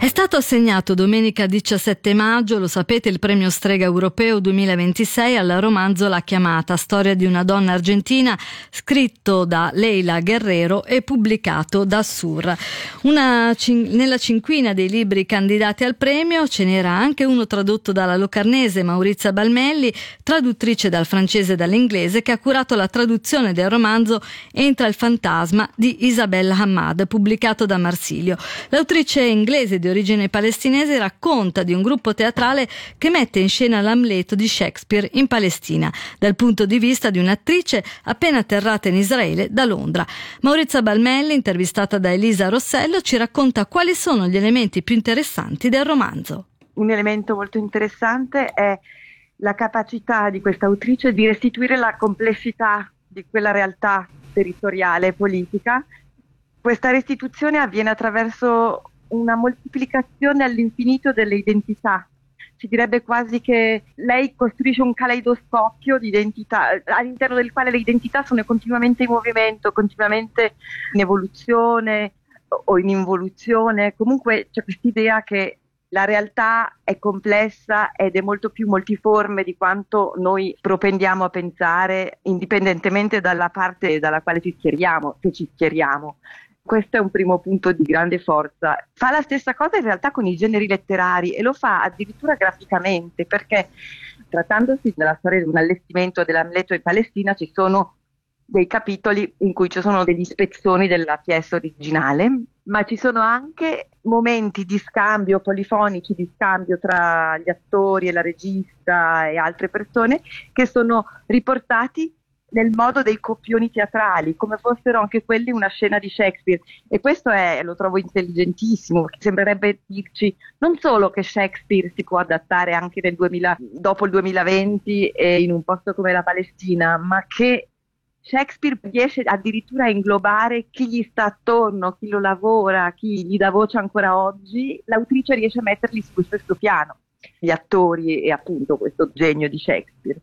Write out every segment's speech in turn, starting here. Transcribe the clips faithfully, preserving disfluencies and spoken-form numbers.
È stato assegnato domenica diciassette maggio, lo sapete, il premio Strega Europeo duemilaventisei al romanzo La chiamata, storia di una donna argentina, scritto da Leila Guerrero e pubblicato da Sur. Una, nella cinquina dei libri candidati al premio ce n'era anche uno tradotto dalla locarnese Maurizia Balmelli, traduttrice dal francese e dall'inglese, che ha curato la traduzione del romanzo Entra il fantasma di Isabella Hamad, pubblicato da Marsilio. L'autrice inglese di origine palestinese racconta di un gruppo teatrale che mette in scena l'Amleto di Shakespeare in Palestina, dal punto di vista di un'attrice appena atterrata in Israele da Londra. Maurizia Balmelli, intervistata da Elisa Rossello, ci racconta quali sono gli elementi più interessanti del romanzo. Un elemento molto interessante è la capacità di questa autrice di restituire la complessità di quella realtà territoriale e politica. Questa restituzione avviene attraverso una moltiplicazione all'infinito delle identità. Si direbbe quasi che lei costruisce un caleidoscopio di identità, all'interno del quale le identità sono continuamente in movimento, continuamente in evoluzione o in involuzione. Comunque c'è quest'idea che la realtà è complessa ed è molto più multiforme di quanto noi propendiamo a pensare, indipendentemente dalla parte dalla quale ci schieriamo, se ci schieriamo. Questo è un primo punto di grande forza. Fa la stessa cosa in realtà con i generi letterari e lo fa addirittura graficamente, perché trattandosi della storia di un allestimento dell'Amleto in Palestina ci sono dei capitoli in cui ci sono degli spezzoni della pièce originale, ma ci sono anche momenti di scambio, polifonici di scambio tra gli attori e la regista e altre persone che sono riportati nel modo dei copioni teatrali, come fossero anche quelli una scena di Shakespeare. E questo è, lo trovo intelligentissimo, sembrerebbe dirci non solo che Shakespeare si può adattare anche nel duemila, dopo il duemilaventi e in un posto come la Palestina, ma che Shakespeare riesce addirittura a inglobare chi gli sta attorno, chi lo lavora, chi gli dà voce ancora oggi. L'autrice riesce a metterli sul stesso piano, gli attori e appunto questo genio di Shakespeare.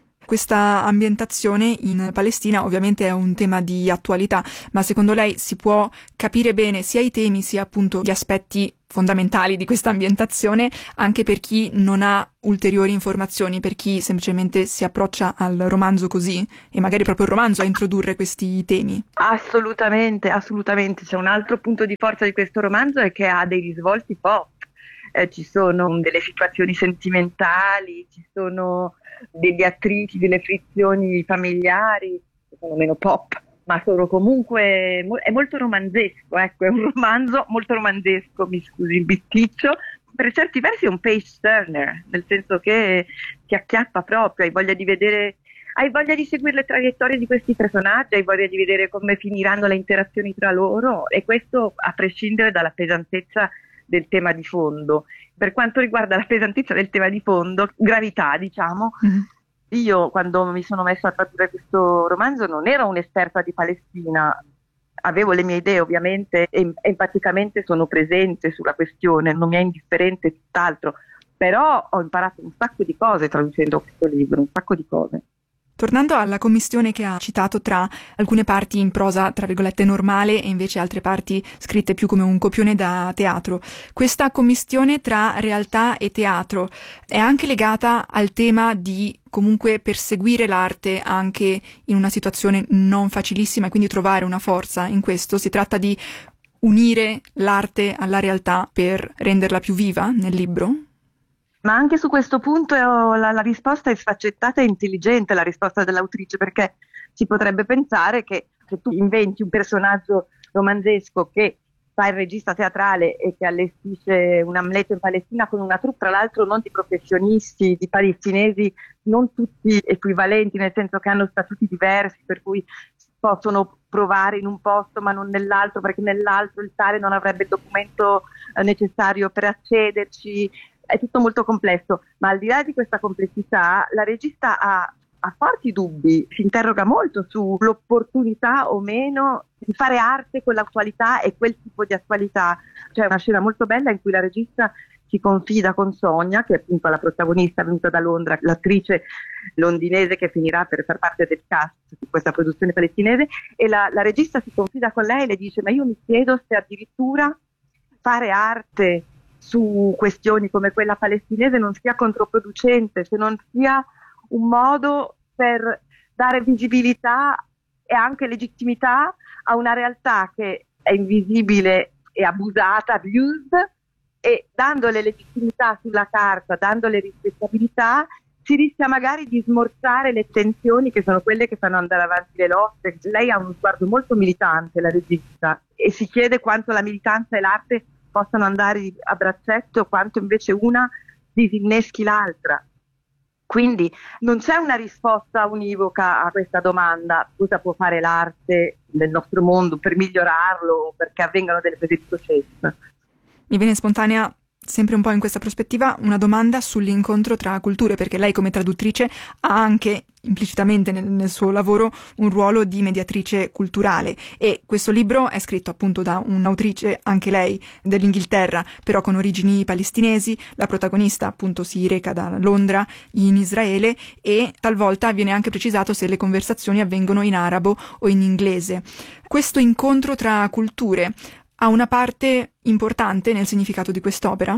Questa ambientazione in Palestina ovviamente è un tema di attualità, ma secondo lei si può capire bene sia i temi sia appunto gli aspetti fondamentali di questa ambientazione anche per chi non ha ulteriori informazioni, per chi semplicemente si approccia al romanzo così e magari proprio il romanzo a introdurre questi temi? Assolutamente, assolutamente. C'è un altro punto di forza di questo romanzo è che ha dei risvolti pop. Eh, ci sono delle situazioni sentimentali, ci sono degli attriti, delle frizioni familiari, che sono meno pop, ma sono comunque, è molto romanzesco, ecco, è un romanzo molto romanzesco, mi scusi il bisticcio, per certi versi è un page turner, nel senso che ti acchiappa proprio, hai voglia di vedere, hai voglia di seguire le traiettorie di questi personaggi, hai voglia di vedere come finiranno le interazioni tra loro, e questo a prescindere dalla pesantezza del tema di fondo. Per quanto riguarda la pesantezza del tema di fondo, gravità diciamo, mm-hmm. Io quando mi sono messa a tradurre questo romanzo non ero un'esperta di Palestina, avevo le mie idee ovviamente e empaticamente sono presente sulla questione, non mi è indifferente tutt'altro, però ho imparato un sacco di cose traducendo questo libro, un sacco di cose. Tornando alla commistione che ha citato tra alcune parti in prosa, tra virgolette, normale e invece altre parti scritte più come un copione da teatro, questa commistione tra realtà e teatro è anche legata al tema di comunque perseguire l'arte anche in una situazione non facilissima e quindi trovare una forza in questo? Si tratta di unire l'arte alla realtà per renderla più viva nel libro? Ma anche su questo punto la, la risposta è sfaccettata e intelligente, la risposta dell'autrice, perché si potrebbe pensare che se tu inventi un personaggio romanzesco che fa il regista teatrale e che allestisce un Amleto in Palestina con una troupe, tra l'altro non di professionisti, di palestinesi, non tutti equivalenti, nel senso che hanno statuti diversi, per cui possono provare in un posto ma non nell'altro, perché nell'altro il tale non avrebbe il documento necessario per accederci. È tutto molto complesso, ma al di là di questa complessità, la regista ha, ha forti dubbi, si interroga molto sull'opportunità o meno di fare arte con l'attualità e quel tipo di attualità. C'è una scena molto bella in cui la regista si confida con Sonia, che è appunto la protagonista venuta da Londra, l'attrice londinese che finirà per far parte del cast di questa produzione palestinese, e la, la regista si confida con lei e le dice: ma io mi chiedo se addirittura fare arte su questioni come quella palestinese non sia controproducente, se non sia un modo per dare visibilità e anche legittimità a una realtà che è invisibile e abusata, abused, e dandole legittimità sulla carta, dandole rispettabilità, si rischia magari di smorzare le tensioni che sono quelle che fanno andare avanti le lotte. Lei ha uno sguardo molto militante, la regista, e si chiede quanto la militanza e l'arte possano andare a braccetto, quanto invece una disinneschi l'altra. Quindi non c'è una risposta univoca a questa domanda: cosa può fare l'arte nel nostro mondo per migliorarlo o perché avvengano delle prese di coscienza. Mi viene spontanea, sempre un po' in questa prospettiva, una domanda sull'incontro tra culture, perché lei come traduttrice ha anche implicitamente nel, nel suo lavoro un ruolo di mediatrice culturale, e questo libro è scritto appunto da un'autrice, anche lei dell'Inghilterra, però con origini palestinesi. La protagonista appunto si reca da Londra in Israele e talvolta viene anche precisato se le conversazioni avvengono in arabo o in inglese. Questo incontro tra culture ha una parte importante nel significato di quest'opera?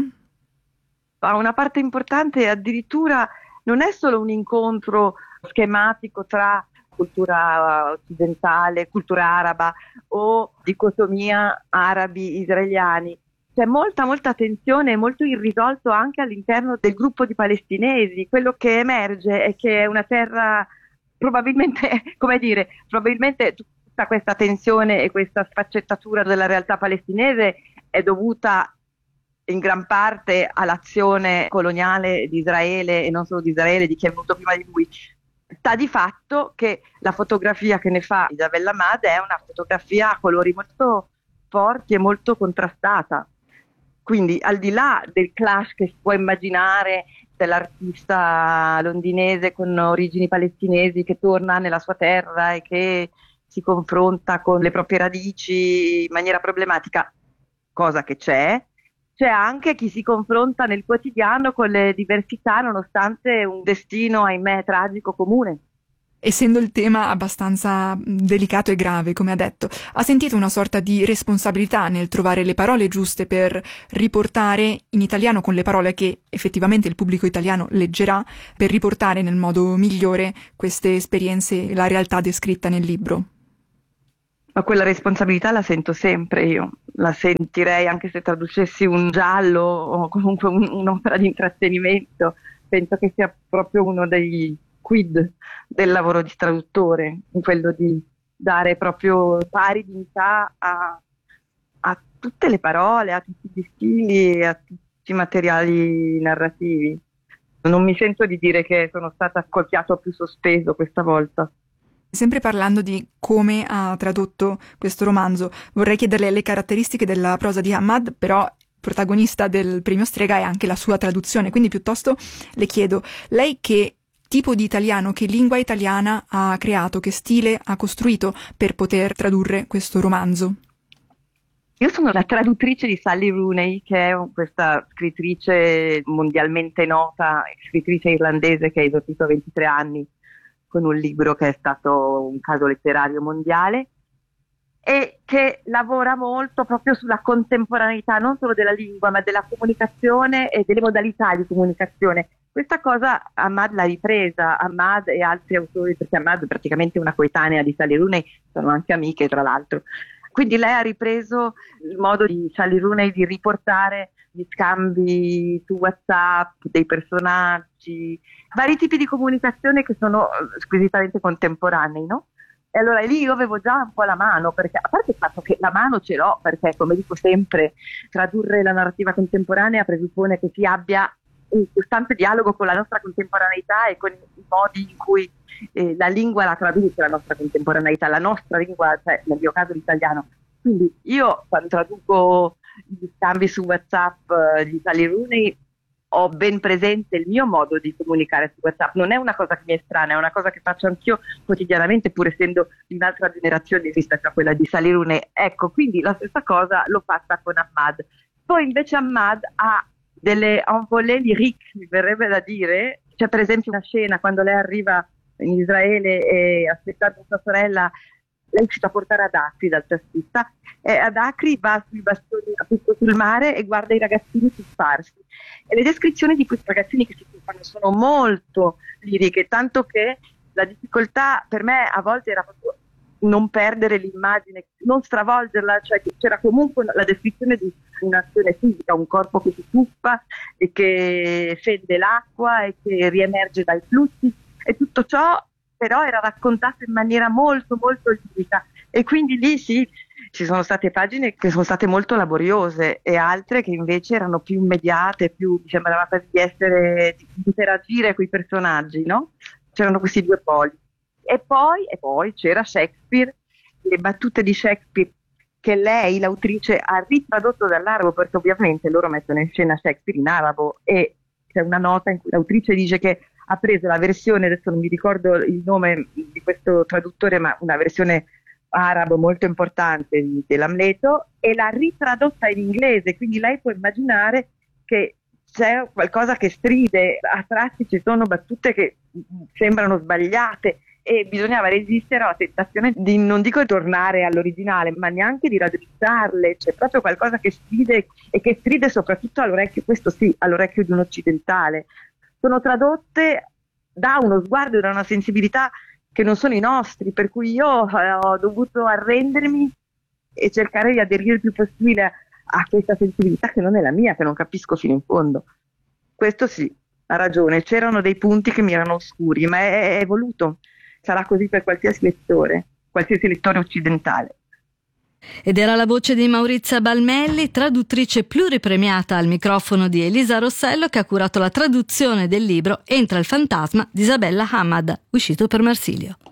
Ha una parte importante, e addirittura non è solo un incontro schematico tra cultura occidentale, cultura araba o dicotomia arabi-israeliani. C'è molta molta tensione e molto irrisolto anche all'interno del gruppo di palestinesi. Quello che emerge è che è una terra probabilmente, come dire, probabilmente tutta questa tensione e questa sfaccettatura della realtà palestinese è dovuta in gran parte all'azione coloniale di Israele, e non solo di Israele, di chi è venuto prima di lui. Sta di fatto che la fotografia che ne fa Isabel Ahmad è una fotografia a colori molto forti e molto contrastata. Quindi al di là del clash che si può immaginare dell'artista londinese con origini palestinesi che torna nella sua terra e che si confronta con le proprie radici in maniera problematica, cosa che c'è, c'è anche chi si confronta nel quotidiano con le diversità nonostante un destino, ahimè, tragico comune. Essendo il tema abbastanza delicato e grave, come ha detto, ha sentito una sorta di responsabilità nel trovare le parole giuste per riportare in italiano, con le parole che effettivamente il pubblico italiano leggerà, per riportare nel modo migliore queste esperienze e la realtà descritta nel libro? Ma quella responsabilità la sento sempre io, la sentirei anche se traducessi un giallo o comunque un, un'opera di intrattenimento. Penso che sia proprio uno dei quid del lavoro di traduttore, quello di dare proprio pari dignità a, a tutte le parole, a tutti gli stili, a tutti i materiali narrativi. Non mi sento di dire che sono stata col fiato più sospeso questa volta. Sempre parlando di come ha tradotto questo romanzo, vorrei chiederle le caratteristiche della prosa di Ahmad, però protagonista del Premio Strega è anche la sua traduzione, quindi piuttosto le chiedo, lei che tipo di italiano, che lingua italiana ha creato, che stile ha costruito per poter tradurre questo romanzo? Io sono la traduttrice di Sally Rooney, che è questa scrittrice mondialmente nota, scrittrice irlandese che ha esordito a ventitré anni con un libro che è stato un caso letterario mondiale e che lavora molto proprio sulla contemporaneità non solo della lingua ma della comunicazione e delle modalità di comunicazione. Questa cosa Ahmad l'ha ripresa, Ahmad e altri autori, perché Ahmad è praticamente una coetanea di Sally Rooney, sono anche amiche tra l'altro. Quindi lei ha ripreso il modo di Sally Rooney di riportare gli scambi su WhatsApp, dei personaggi, vari tipi di comunicazione che sono squisitamente contemporanei, no? E allora lì io avevo già un po' la mano, perché a parte il fatto che la mano ce l'ho, perché come dico sempre, tradurre la narrativa contemporanea presuppone che si abbia un costante dialogo con la nostra contemporaneità e con i modi in cui eh, la lingua la traduce la nostra contemporaneità, la nostra lingua, cioè nel mio caso l'italiano. Quindi io quando traduco gli scambi su WhatsApp eh, di Sally Rooney ho ben presente il mio modo di comunicare su WhatsApp, non è una cosa che mi è strana, è una cosa che faccio anch'io quotidianamente, pur essendo di un'altra generazione rispetto a quella di Sally Rooney. Ecco, quindi la stessa cosa l'ho fatta con Ahmad. Poi invece Ahmad ha delle envolées lyriques, mi verrebbe da dire. C'è per esempio una scena quando lei arriva in Israele e aspettando sua sorella lei è riuscita a portare ad Acri dal tassista, e ad Acri va sui bastoni a tutto sul mare e guarda i ragazzini tuffarsi. E le descrizioni di questi ragazzini che si tuffano sono molto liriche, tanto che la difficoltà per me a volte era proprio non perdere l'immagine, non stravolgerla, cioè che c'era comunque la descrizione di un'azione fisica, un corpo che si tuffa e che fende l'acqua e che riemerge dai flussi, e tutto ciò però era raccontato in maniera molto molto lirica, e quindi lì sì, ci sono state pagine che sono state molto laboriose e altre che invece erano più immediate, più mi sembrava quasi di essere, di interagire con i personaggi, no? C'erano questi due poli. E poi, e poi c'era Shakespeare, le battute di Shakespeare che lei, l'autrice, ha ritradotto dall'arabo, perché ovviamente loro mettono in scena Shakespeare in arabo, e c'è una nota in cui l'autrice dice che ha preso la versione, adesso non mi ricordo il nome di questo traduttore, ma una versione arabo molto importante dell'Amleto, e l'ha ritradotta in inglese, quindi lei può immaginare che c'è qualcosa che stride, a tratti ci sono battute che sembrano sbagliate, e bisognava resistere alla tentazione di, non dico tornare all'originale, ma neanche di raddrizzarle. C'è proprio qualcosa che stride, e che stride soprattutto all'orecchio, questo sì, all'orecchio di un occidentale. Sono tradotte da uno sguardo e da una sensibilità che non sono i nostri, per cui io ho dovuto arrendermi e cercare di aderire il più possibile a questa sensibilità che non è la mia, che non capisco fino in fondo. Questo sì, ha ragione, c'erano dei punti che mi erano oscuri, ma è, è voluto. Sarà così per qualsiasi lettore, qualsiasi lettore occidentale. Ed era la voce di Maurizia Balmelli, traduttrice pluripremiata al microfono di Elisa Rossello, che ha curato la traduzione del libro Entra il fantasma di Isabella Hamad, uscito per Marsilio.